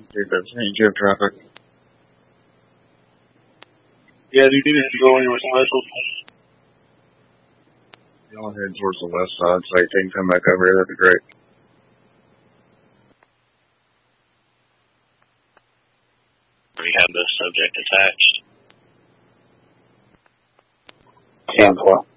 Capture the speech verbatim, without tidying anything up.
Take that Saint Joe traffic. Yeah, do you need to go anywhere special? Y'all head towards the west side, so you can come back over here. That'd be great. We have the subject attached. ten four.